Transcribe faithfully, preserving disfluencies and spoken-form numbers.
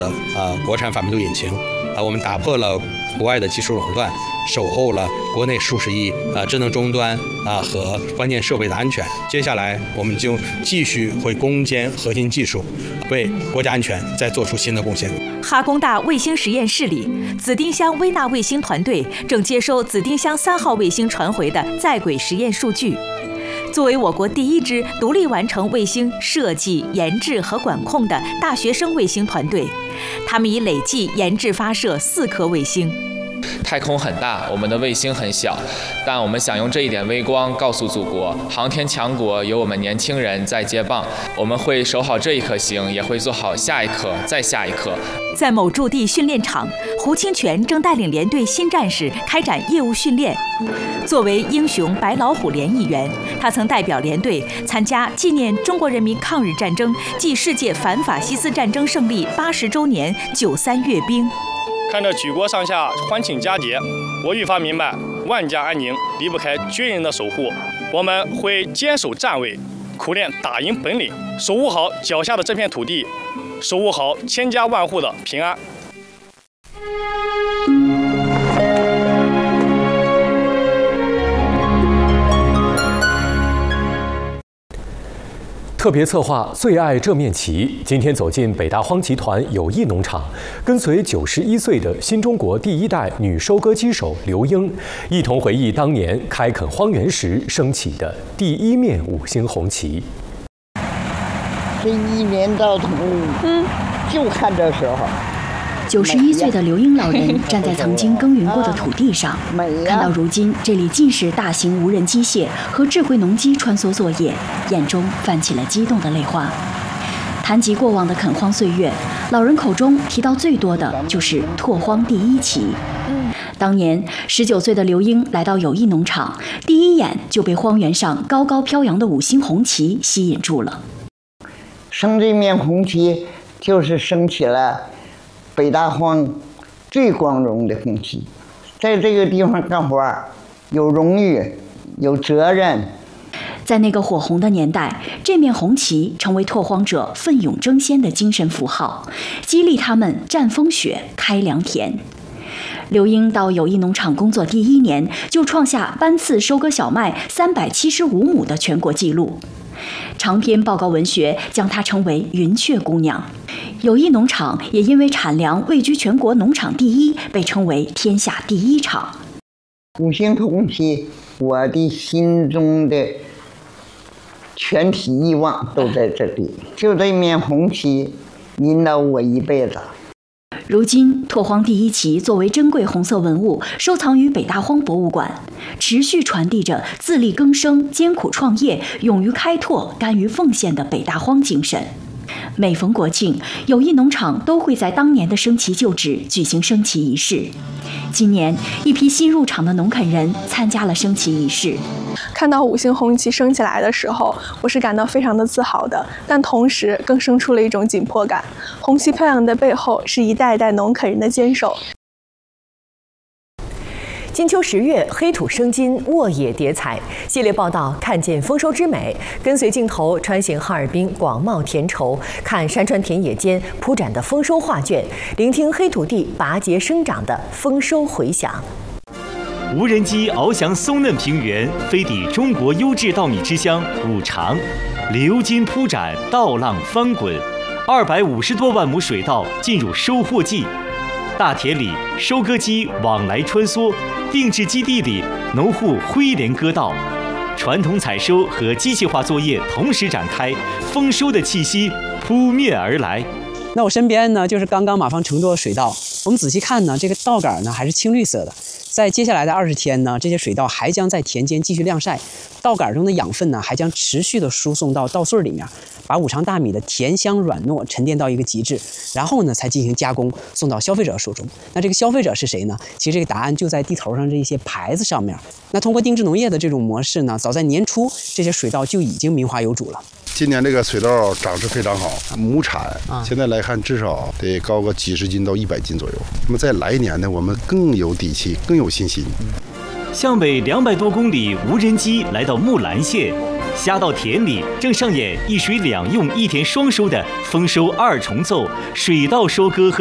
呃国产反病毒引擎，啊，我们打破了国外的技术垄断，守候了国内数十亿啊智能终端啊和关键设备的安全。接下来我们就继续会攻坚核心技术，为国家安全再做出新的贡献。 哈工大卫星实验室里，紫丁香微纳卫星团队正接收紫丁香三号卫星传回的在轨实验数据。作为我国第一支独立完成卫星设计、研制和管控的大学生卫星团队，他们已累计研制发射四颗卫星。 太空很大，我们的卫星很小，但我们想用这一点微光告诉祖国，航天强国由我们年轻人在接棒。我们会守好这一颗星，也会做好下一颗、再下一颗。 在某驻地训练场，胡清泉正带领连队新战士开展业务训练。作为英雄白老虎连一员，他曾代表连队参加纪念中国人民抗日战争暨世界反法西斯战争胜利八十周年九三阅兵。 看着举国上下欢庆佳节，我愈发明白，万家安宁离不开军人的守护。我们会坚守站位，苦练打赢本领，守护好脚下的这片土地，守护好千家万户的平安。 特别策划最爱这面旗，今天走进北大荒集团友谊农场，跟随九十一岁的新中国第一代女收割机手刘英，一同回忆当年开垦荒原时升起的第一面五星红旗。 这一年到头，嗯，就看这时候。 九十一岁的刘英老人站在曾经耕耘过的土地上，看到如今这里尽是大型无人机械和智慧农机穿梭作业，眼中泛起了激动的泪花。谈及过往的垦荒岁月，老人口中提到最多的就是拓荒第一期。当年十九岁的刘英来到友谊农场，第一眼就被荒原上高高飘扬的五星红旗吸引住了。 升这面红旗，就是升起了北大荒最光荣的红旗，在这个地方干活有荣誉，有责任。 在那个火红的年代，这面红旗成为拓荒者奋勇争先的精神符号，激励他们战风雪、开良田。刘英到友谊农场工作第一年，就创下班次收割小麦三百七十五亩的全国纪录。长篇报告文学将她称为云雀姑娘。友谊农场也因为产粮位居全国农场第一，被称为天下第一场。 五星红旗，我的心中的全体欲望都在这里，就这面红旗引导我一辈子。 如今，拓荒第一旗作为珍贵红色文物收藏于北大荒博物馆，持续传递着自力更生、艰苦创业、勇于开拓、甘于奉献的北大荒精神。每逢国庆，友谊农场都会在当年的升旗旧址举行升旗仪式。今年，一批新入场的农垦人参加了升旗仪式。 看到五星红旗升起来的时候，我是感到非常的自豪的，但同时更生出了一种紧迫感。红旗飘扬的背后，是一代代农垦人的坚守。 金秋十月，黑土生金，沃野叠彩。系列报道看见丰收之美，跟随镜头穿行哈尔滨广袤田畴，看山川田野间铺展的丰收画卷，聆听黑土地拔节生长的丰收回响。 无人机翱翔松嫩平原，飞抵中国优质稻米之乡五常，流金铺展，稻浪翻滚，二百五十多万亩水稻进入收获季。大田里，收割机往来穿梭，定制基地里，农户挥镰割稻，传统采收和机械化作业同时展开，丰收的气息扑面而来。 那我身边呢，就是刚刚码放成垛的水稻。我们仔细看呢，这个稻杆呢还是青绿色的。在接下来的二十天呢，这些水稻还将在田间继续晾晒，稻杆中的养分呢还将持续的输送到稻穗里面，把五常大米的甜香软糯沉淀到一个极致，然后呢才进行加工，送到消费者手中。那这个消费者是谁呢？其实这个答案就在地头上这些牌子上面。那通过定制农业的这种模式呢，早在年初这些水稻就已经名花有主了。 今年这个水稻长势非常好，亩产现在来看至少得高个几十斤到一百斤左右。那么在来年呢，我们更有底气，更有信心。 向北两百多公里，无人机来到木兰县， 虾稻田里正上演一水两用、一田双收的丰收二重奏，水稻收割和